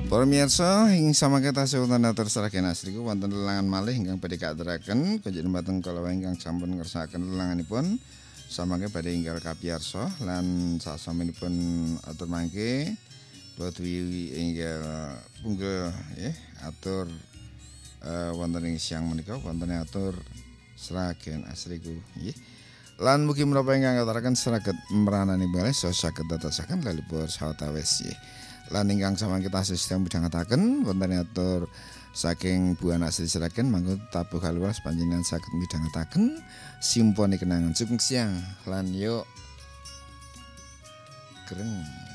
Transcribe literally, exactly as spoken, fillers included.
Para miyarsa ing samangke tasih wonten atur seragen asriku wonten lelangan malih ingkang badhe katuraken kanjeng dumateng kala ingkang sampun ngersakaken lelanganipun samangke badhe enggal kapiyarsa lan sasampunipun atur mangke kula duwi enggal punggel nggih atur uh, wonten ing siang menika wonten atur seragen asriku nggih. Lan mugi menapa ingkang katuraken saged meranani malih so saged dadosaken lalipur sawetawis nggih. Lan ingkang samangke tasih sedaya midhangetaken wonten atur saking Bu Anak Sri Seragen mangko tabuh kaluwas panjenengan saged midhangetaken simponi kenangan sugeng siang lan yuk greng.